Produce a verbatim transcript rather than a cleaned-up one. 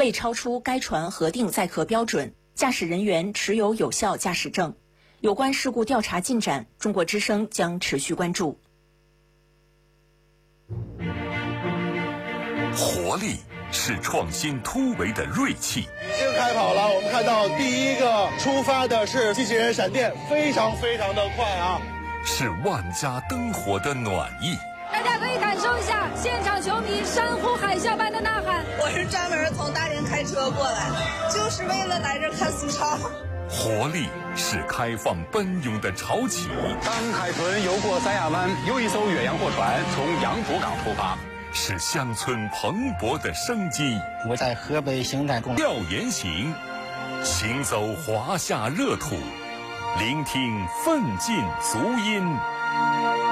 未超出该船核定载客标准，驾驶人员持有有效驾驶证。有关事故调查进展，中国之声将持续关注。 活力是创新突围的锐气。 已经开跑了，我们看到第一个出发的是机器人闪电，非常非常的快啊！ 是万家灯火的暖意。 大家可以感受一下现场球迷山呼海啸般的呐喊。 我是专门从大连开车过来的，就是为了来这看苏超。 活力是开放奔涌的潮起。 当海豚游过三亚湾，又一艘远洋货船从杨浦港出发。 是乡村蓬勃的生机。 我在河北邢台公调研行，行走华夏热土，聆听奋进足音。